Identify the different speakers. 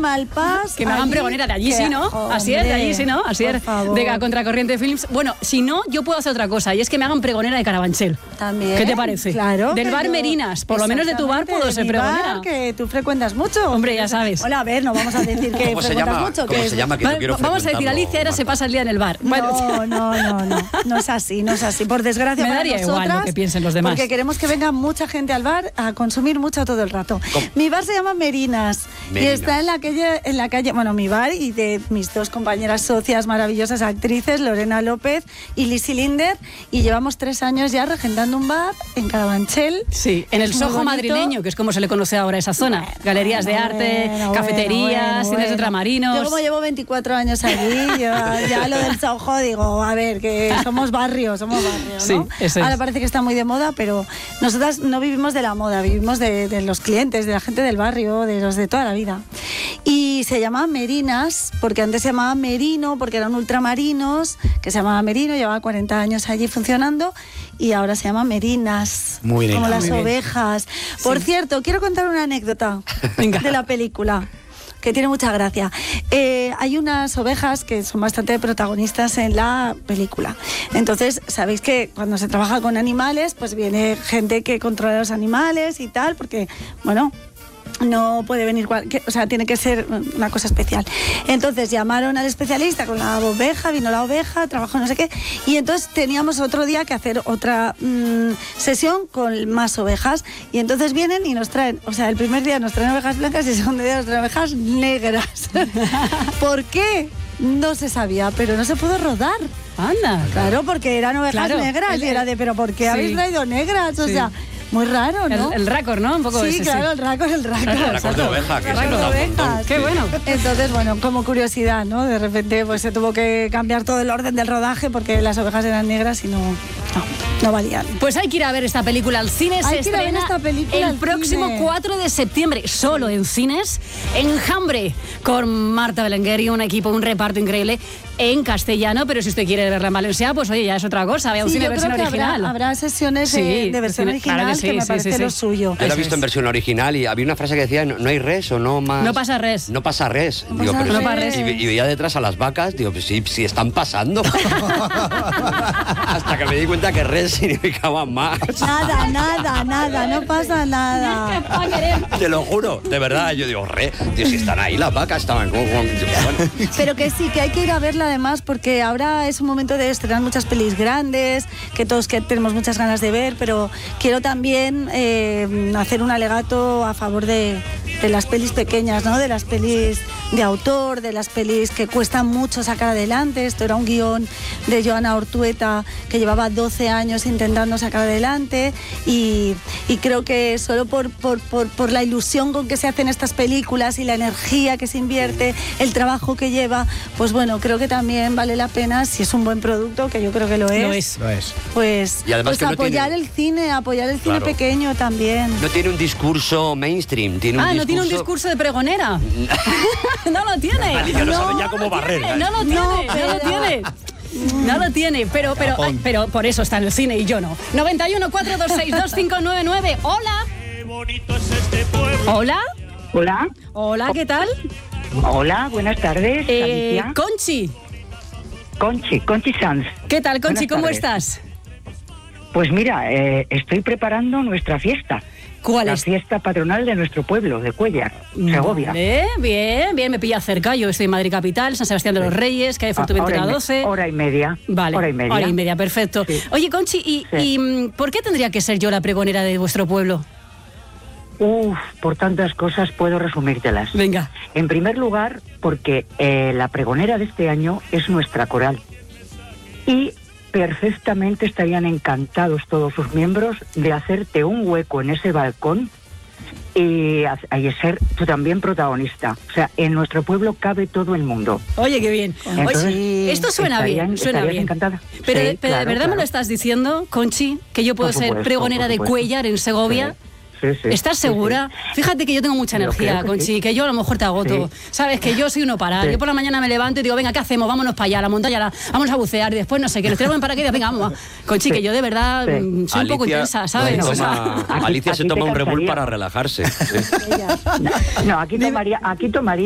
Speaker 1: Malpas.
Speaker 2: Que me hagan pregonera de allí, sí, ¿no? Así es, de allí, sí, ¿no? Así es, de Contracorriente Films. Bueno, si no, yo puedo hacer otra cosa, y es que me hagan pregonera de Carabanchel.
Speaker 1: También.
Speaker 2: ¿Qué te parece?
Speaker 1: Claro.
Speaker 2: Del bar Merinas, por lo menos de tu bar puedo ser pregonera.
Speaker 1: Bar que tú frecuentas mucho.
Speaker 2: Hombre, ya sabes.
Speaker 1: Hola, a ver, no vamos a decir que frecuentas mucho.
Speaker 3: ¿Cómo se llama? Que yo quiero
Speaker 2: vamos a decir, Alicia ahora se pasa el día en el bar.
Speaker 1: No es así, no es así. Por desgracia,
Speaker 2: me daría igual lo que piensen los demás.
Speaker 1: Porque queremos que venga mucha gente al bar a consumir mucho todo el rato. Mi bar se llama Merinas y está en la calle, bueno, mi bar y de mis dos compañeras socias maravillosas actrices, Lorena López y Lizzy Linder, y llevamos 3 años ya regentando un bar en Carabanchel.
Speaker 2: Sí, en el Soho madrileño, que es como se le conoce ahora a esa zona. Galerías de arte, cafeterías, cines de ultramarinos.
Speaker 1: Yo como llevo 24 años allí, ya lo del Soho digo, a ver, que somos barrio, ¿no?
Speaker 2: Sí, eso es.
Speaker 1: Ahora parece que está muy de moda, pero nosotras no vivimos de la moda, vivimos de los clientes, de la gente del barrio, de los de toda la vida. Y se llama Merinas, porque antes se llamaba Merino, porque eran ultramarinos, que se llamaba Merino, llevaba 40 años allí funcionando, y ahora se llama Merinas,
Speaker 3: muy bien,
Speaker 1: como las
Speaker 3: muy
Speaker 1: ovejas. Por cierto, quiero contar una anécdota de la película, que tiene mucha gracia. Hay unas ovejas que son bastante protagonistas en la película. Entonces, sabéis que cuando se trabaja con animales, pues viene gente que controla los animales y tal, porque, bueno, no puede venir o sea, tiene que ser una cosa especial. Entonces llamaron al especialista con la oveja, vino la oveja, trabajó no sé qué, y entonces teníamos otro día que hacer otra sesión con más ovejas, y entonces vienen y nos traen, o sea, el primer día nos traen ovejas blancas y el segundo día nos traen ovejas negras. ¿Por qué? No se sabía, pero no se pudo rodar.
Speaker 2: Anda.
Speaker 1: Claro, porque eran ovejas negras, y era de, ¿pero por qué habéis traído negras? O sea, muy raro, ¿no?
Speaker 2: El récord, ¿no? Un poco
Speaker 1: sí,
Speaker 2: ese,
Speaker 1: claro, el récord.
Speaker 3: El récord de oveja, que se nota un montón.
Speaker 2: Qué bueno.
Speaker 1: Entonces, bueno, como curiosidad, ¿no? De repente pues se tuvo que cambiar todo el orden del rodaje porque las ovejas eran negras y no valían.
Speaker 2: Pues hay que ir a ver esta película al cine. Se estrena el próximo 4 de septiembre, solo en cines, Enjambre, con Marta Belenguer y un equipo, un reparto increíble en castellano, pero si usted quiere verla en valenciano, pues oye, ya es otra cosa, vea un cine versión original.
Speaker 1: Habrá sesiones de versión original, claro que me parece lo suyo.
Speaker 3: Yo la he visto en versión original y había una frase que decía, no hay res o no más...
Speaker 2: No pasa res.
Speaker 3: No pasa res.
Speaker 1: No pasa res.
Speaker 3: Y veía detrás a las vacas, digo, pues sí están pasando. Hasta que me di cuenta que res significaba más.
Speaker 1: Nada, no pasa nada.
Speaker 3: Te lo juro, de verdad, yo digo, tío, si están ahí las vacas, estaban como... Bueno.
Speaker 1: Pero que sí, que hay que ir a verla además, porque ahora es un momento de estrenar muchas pelis grandes, que todos tenemos muchas ganas de ver, pero quiero también hacer un alegato a favor de las pelis pequeñas, ¿no? De las pelis de autor, de las pelis que cuestan mucho sacar adelante. Esto era un guión de Joana Ortueta que llevaba 12 años intentando sacar adelante, y creo que solo por la ilusión con que se hacen estas películas y la energía que se invierte, el trabajo que lleva, pues bueno, creo que también vale la pena, si es un buen producto, que yo creo que lo es. Pues,
Speaker 3: y además
Speaker 1: pues apoyar el cine pequeño también.
Speaker 3: No tiene un discurso mainstream,
Speaker 2: no tiene un discurso de pregonera. No lo tiene.
Speaker 3: Alicia no sabe ya cómo barrer.
Speaker 2: No lo tiene, pero por eso está en el cine y yo no. 91 426 2599. Hola.
Speaker 4: Qué bonito es este pueblo.
Speaker 2: Hola.
Speaker 5: Hola,
Speaker 2: ¿Qué tal?
Speaker 5: Hola, buenas tardes. Alicia. Conchi Sanz.
Speaker 2: ¿Qué tal, Conchi?
Speaker 5: Buenas
Speaker 2: ¿Cómo
Speaker 5: tardes.
Speaker 2: estás?
Speaker 5: Pues mira, estoy preparando nuestra fiesta.
Speaker 2: ¿Cuál
Speaker 5: la
Speaker 2: es?
Speaker 5: fiesta patronal de nuestro pueblo, de Cuéllar, Segovia.
Speaker 2: Bien, me pilla cerca. Yo estoy en Madrid Capital, San Sebastián de los Reyes, calle Fortuventura 12.
Speaker 5: Hora y media.
Speaker 2: Vale, hora y media, perfecto.
Speaker 5: Sí.
Speaker 2: Oye, Conchi, ¿y por qué tendría que ser yo la pregonera de vuestro pueblo?
Speaker 5: Por tantas cosas puedo resumírtelas.
Speaker 2: Venga.
Speaker 5: En primer lugar, porque la pregonera de este año es nuestra coral. Y perfectamente estarían encantados todos sus miembros de hacerte un hueco en ese balcón y ser tú también protagonista. O sea, en nuestro pueblo cabe todo el mundo.
Speaker 2: Oye, qué bien.
Speaker 5: Entonces,
Speaker 2: oye, esto suena bien.
Speaker 5: Encantada.
Speaker 2: Pero,
Speaker 5: sí,
Speaker 2: ¿de verdad me lo estás diciendo, Conchi, que yo puedo ser pregonera de Cuéllar en Segovia?
Speaker 5: Sí,
Speaker 2: ¿Estás segura?
Speaker 5: Sí.
Speaker 2: Fíjate que yo tengo mucha energía, Conchi, que yo a lo mejor te agoto. Sabes que yo soy uno para. Yo por la mañana me levanto y digo, venga, ¿qué hacemos? Vámonos para allá, a la montaña, vámonos a bucear, y después no sé qué, nos tiramos en paracaídas, venga, vamos. Conchi, que yo de verdad soy un poco intensa, ¿sabes?
Speaker 3: Alicia se toma un Red Bull para relajarse.
Speaker 5: No, aquí tomaría